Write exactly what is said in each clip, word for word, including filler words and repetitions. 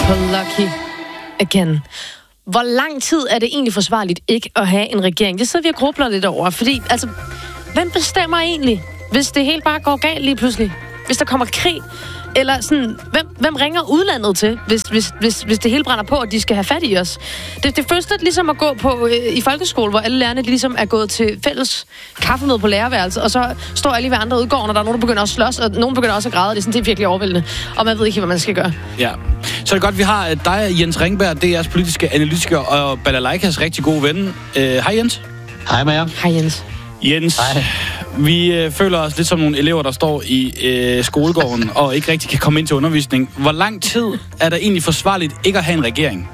på Lucky Again. Hvor lang tid er det egentlig forsvarligt ikke at have en regering? Det sidder vi og grubler lidt over, fordi altså, hvem bestemmer egentlig, hvis det hele bare går galt lige pludselig? Hvis der kommer krig? Eller sådan, hvem, hvem ringer udlandet til, hvis, hvis, hvis, hvis det hele brænder på, og de skal have fat i os? Det, det føles lidt ligesom at gå på øh, i folkeskole, hvor alle lærerne ligesom er gået til fælles kaffemøde på lærerværelset, og så står alle ved andre udgården, og der er nogen, der begynder at slås, og nogen begynder også at græde. Det er sådan, det er virkelig overvældende, og man ved ikke, hvad man skal gøre. Ja. Så er det godt, vi har dig, Jens Ringberg, D R's politiske analytiker, og Balalaikas rigtig gode ven. Uh, hej Jens. Hej med jer. Hej Jens. Jens, Hej. vi øh, føler os lidt som nogle elever, der står i øh, skolegården og ikke rigtig kan komme ind til undervisning. Hvor lang tid er der egentlig forsvarligt ikke at have en regering?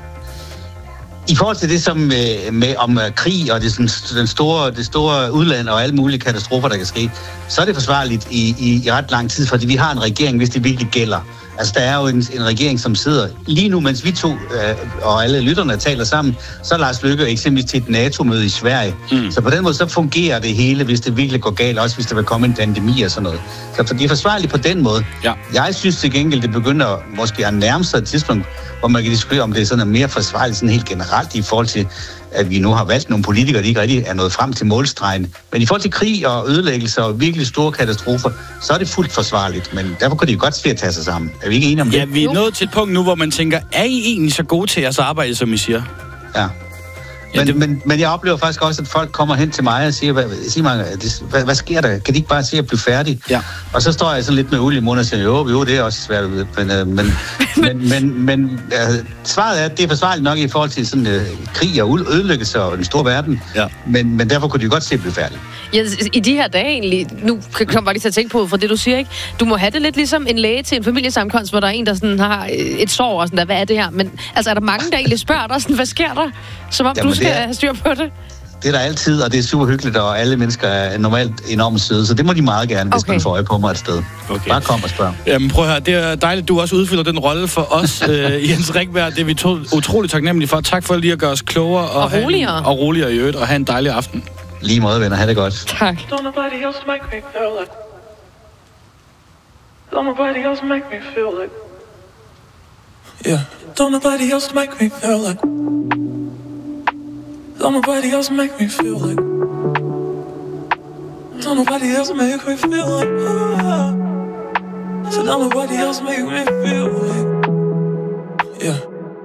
I forhold til det som med, med om uh, krig og det, sådan, den store, det store udland og alle mulige katastrofer, der kan ske, så er det forsvarligt i, i, i ret lang tid, fordi vi har en regering, hvis det virkelig gælder. Altså, der er jo en, en regering, som sidder lige nu, mens vi to øh, og alle lytterne taler sammen, så er Lars Løkke eksempelvis til et NATO-møde i Sverige. Mm. Så på den måde, så fungerer det hele, hvis det virkelig går galt, også hvis der vil komme en pandemi og sådan noget. Så for det er forsvarligt på den måde. Ja. Jeg synes til gengæld, det begynder måske at nærme sig et tidspunkt, hvor man kan diskutere, om det er sådan mere forsvarligt sådan helt generelt i forhold til, at vi nu har valgt nogle politikere, der ikke rigtig er nået frem til målstregen. Men i forhold til krig og ødelæggelser og virkelig store katastrofer, så er det fuldt forsvarligt. Men derfor kan det jo godt svært tage sig sammen. Er vi ikke enige om det? Ja, vi er nået til et punkt nu, hvor man tænker, er I egentlig så gode til jeres arbejde, som I siger? Ja. Men, ja, det... men, men jeg oplever faktisk også, at folk kommer hen til mig og siger, hvad, siger mig, hvad, hvad sker der? Kan de ikke bare se at blive færdige? Ja. Og så står jeg sådan lidt med olie i munden og siger, jo, jo, det er også svært. Men, men, men, men, men, men uh, svaret er, at det er forsvarligt nok i forhold til sådan, uh, krig og ødelæggelse og den store verden. Ja. Men, men derfor kunne de jo godt se at blive færdige. Ja, i de her dage egentlig, nu kommer jeg bare lige til at tænke på, for det du siger, ikke? Du må have det lidt ligesom en læge til en familiesammenkomst, hvor der er en, der sådan har et sår og sådan der, hvad er det her? Men altså, er der mange, der egentlig spørger dig sådan, hvad sker der? Som om Jamen, du skal have styr på det. Det er der altid, og det er super hyggeligt, og alle mennesker er normalt enormt søde, så det må de meget gerne, hvis okay. man får øje på mig et sted. Okay. Bare kom og spørg. Jamen prøv at høre, det er dejligt, at du også udfylder den rolle for os, øh, Jens Ringberg. Det er vi to utroligt taknemmelige for. Tak for lige at gøre os klogere. Og, og roligere. En, og roligere i øvrigt, og have en dejlig aften. Lige måde, venner. Ha' det godt. Tak. Don't nobody else make me feel like. Don't nobody else make me feel like. Yeah. Don't nobody else make me feel like. Don't nobody else make me feel like. Don't nobody else make me feel like. Ah. So don't nobody else make me feel like. Yeah.